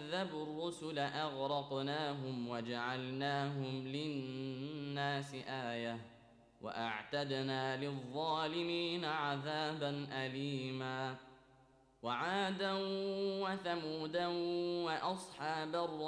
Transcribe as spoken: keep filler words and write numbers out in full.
كذبوا الرسل أغرقناهم وجعلناهم للناس آية وأعتدنا للظالمين عذابا أليما. وعادا وثمودا وأصحاب الرسل